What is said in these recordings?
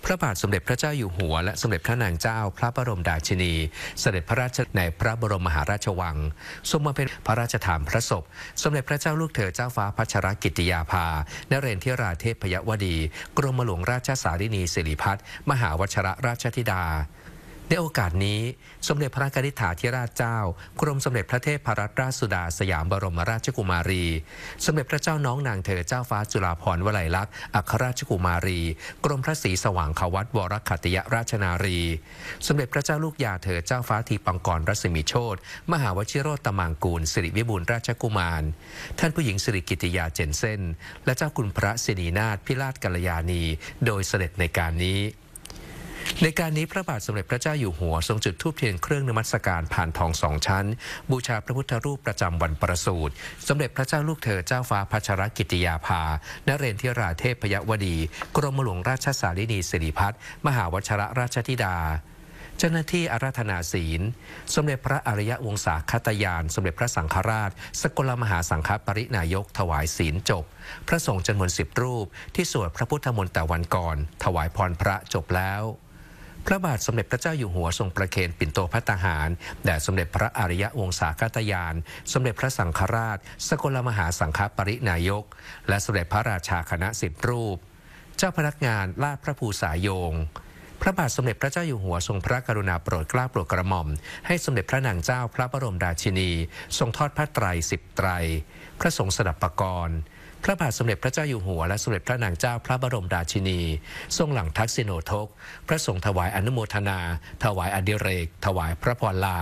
พระบาทสมเด็จพระเจ้าอยู่หัวและสมเด็จพระนางเจ้าพระบรมราชินีเสด็จพระราชในพระบรมมหาราชวังทรงมาเป็นพระราชทานพระศพสมเด็จพระเจ้าลูกเธอเจ้าฟ้าพัชรกิติยาภานเรนทิราเทพยวดีกรมหลวงราชสารินีสิริพัฒน์มหาวชิรราชธิดาในโอกาสนี้สมเด็จพระกนิษฐาธิราชเจ้ากรมสมเด็จพระเทพรัตนราชสุดาสยามบรมราชกุมารีสมเด็จพระเจ้าน้องนางเธอเจ้าฟ้าจุฬาภรณ์วลัยลักษณ์อัครราชกุมารีกรมพระศรีสว่างควัตวรขัตติยราชนารีสมเด็จพระเจ้าลูกยาเธอเจ้าฟ้าทีปังกรรัศมีโชติมหาวชิโรตมังกูลสิริวิบูลย์ราชกุมารท่านผู้หญิงสิริกิติยาเจนเซ่นและเจ้าคุณพระสินีนาถพิราชกัลยาณีโดยเสด็จในการนี้ในการนี้พระบาทสมเด็จพระเจ้าอยู่หัวทรงจุดธูปเทียนเครื่องนมัสการผ่านทอง2 ชั้นบูชาพระพุทธรูปประจำวันประสูติสมเด็จพระเจ้าลูกเธอเจ้าฟ้าพัชรกิติยาภานเรนทิราเทพยวดีกรมหลวงราชสารินีสิริพัฒน์มหาวชิรราชธิดาเจ้าหน้าที่อาราธนาศีลสมเด็จพระอริยวงศาคตยานสมเด็จพระสังฆราชสกลมหาสังฆปรินายกถวายศีลจบพระสงฆ์จำนวน10 รูปที่สวดพระพุทธมนต์แต่วันก่อนถวายพรพระจบแล้วพระบาทสมเด็จพระเจ้าอยู่หัวทรงประเคนปิ่นโตภัตตาหารแด่สมเด็จพระอริยวงศาคตยานสมเด็จพระสังฆราชสกลมหาสังฆปรินายกและสมเด็จพระราชาคณะ10 รูปเจ้าพนักงานลาดพระภูษาโยงพระบาทสมเด็จพระเจ้าอยู่หัวทรงพระกรุณาโปรดเกล้าโปรดกระหม่อมให้สมเด็จพระนางเจ้าพระบรมราชินีทรงทอดผ้าไตร10 ไตรพระสงฆ์สดับปกรณ์พระบาทสมเด็จพระเจ้าอยู่หัวและสมเด็จพระนางเจ้าพระบรมราชินีทรงหลังทักษิโณทกพระสงฆ์ถวายอนุโมทนาถวายอดิเรกถวายพระพรลา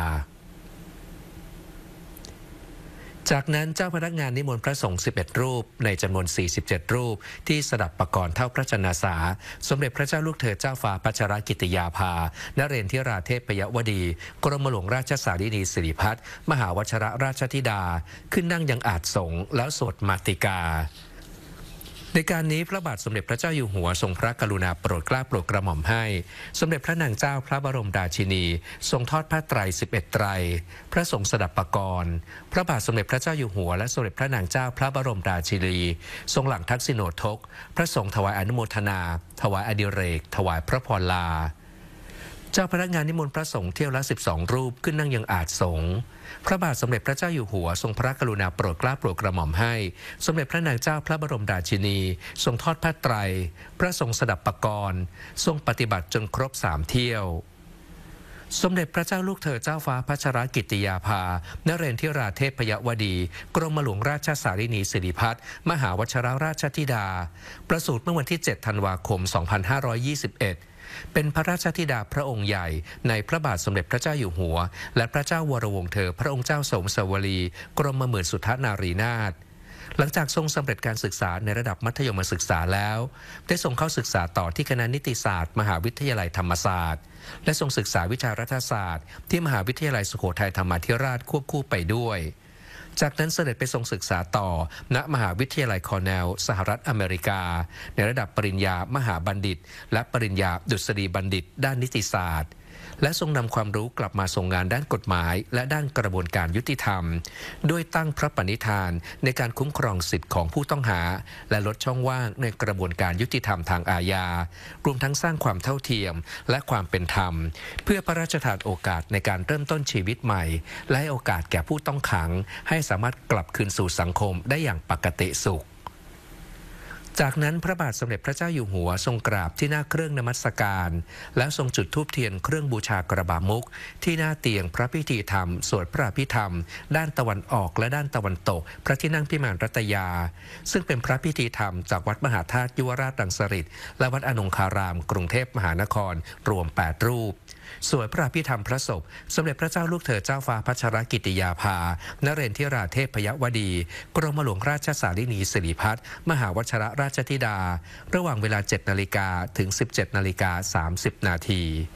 จากนั้นเจ้าพนักงานนิมนต์พระสงฆ์11 รูปในจำนวน47 รูปที่สดับปกรณ์เท่าพระชนสาสมเด็จพระเจ้าลูกเธอเจ้าฟ้าพัชรกิติยาภานเรนทิราเทพยวดีกรมหลวงราชสารินีสิริพัฒน์มหาวชิรราชธิดาขึ้นนั่งยังอาจสงฆ์แล้วสวดมาติกาในการนี้พระบาทสมเด็จพระเจ้าอยู่หัวทรงพระกรุณาโปรดเกล้าโปรดกระหม่อมให้สมเด็จพระนางเจ้าพระบรมราชินีทรงทอดผ้าไตร11 ไตรพระสงฆ์สดับปกรณ์พระบาทสมเด็จพระเจ้าอยู่หัวและสมเด็จพระนางเจ้าพระบรมราชินีทรงหลังทักษิโณทกพระสงฆ์ถวายอนุโมทนาถวายอดิเรกถวายพระพรลาเจ้าพนักงานนิมนต์พระสงฆ์เที่ยวละ12 รูปขึ้นนั่งยังอาจสงฆ์พระบาทสมเด็จพระเจ้าอยู่หัวทรงพระกรุณาโปรดเกล้าโปรดกระหม่อมให้สมเด็จพระนางเจ้าพระบรมราชินีทรงทอดผ้าไตรพระสงฆ์สดับปกรณ์ทรงปฏิบัติจนครบ3 เที่ยวสมเด็จพระเจ้าลูกเธอเจ้าฟ้าพัชรกิติยาภานเรนทิราเทพยวดีกรมหลวงราชสารินีสิริพัฒน์มหาวชิรราชธิดาประสูติเมื่อวันที่7 ธันวาคม 2521เป็นพระราชธิดาพระองค์ใหญ่ในพระบาทสมเด็จพระเจ้าอยู่หัวและพระเจ้าวรวงศ์เธอพระองค์เจ้าสมสวลีกรมหมื่นสุทธนารีนาถหลังจากทรงสำเร็จการศึกษาในระดับมัธยมศึกษาแล้วได้ทรงเข้าศึกษาต่อที่คณะนิติศาสตร์มหาวิทยาลัยธรรมศาสตร์และทรงศึกษาวิชารัฐศาสตร์ที่มหาวิทยาลัยสุโขทัยธรรมาธิราชควบคู่ไปด้วยจากนั้นเสด็จไปทรงศึกษาต่อณมหาวิทยาลัยคอร์เนลสหรัฐอเมริกาในระดับปริญญามหาบัณฑิตและปริญญาดุษฎีบัณฑิตด้านนิติศาสตร์และทรงนำความรู้กลับมาทรงงานด้านกฎหมายและด้านกระบวนการยุติธรรมด้วยตั้งพระปณิธานในการคุ้มครองสิทธิของผู้ต้องหาและลดช่องว่างในกระบวนการยุติธรรมทางอาญารวมทั้งสร้างความเท่าเทียมและความเป็นธรรมเพื่อพระราชทานโอกาสในการเริ่มต้นชีวิตใหม่และให้โอกาสแก่ผู้ต้องขังให้สามารถกลับคืนสู่สังคมได้อย่างปกติสุขจากนั้นพระบาทสมเด็จพระเจ้าอยู่หัวทรงกราบที่หน้าเครื่องนมัสการและทรงจุดธูปเทียนเครื่องบูชากระบะมุกที่หน้าเตียงพระพิธีธรรมสวดพระอภิธรรมด้านตะวันออกและด้านตะวันตกพระที่นั่งพิมานรัตยาซึ่งเป็นพระพิธีธรรมจากวัดมหาธาตุยุวราชรังสฤษฎ์และวัดอนงคารามกรุงเทพมหานครรวม8 รูปสวดพระอภิธรรมพระศพสมเด็จพระเจ้าลูกเธอเจ้าฟ้าพัชรกิติยาภานเรนทิราเทพยวดีกรมหลวงราชสารินีสิริพัฒน์มหาวชิรราชธิดาระหว่างเวลา 7 นาฬิกาถึง 17:30 นาที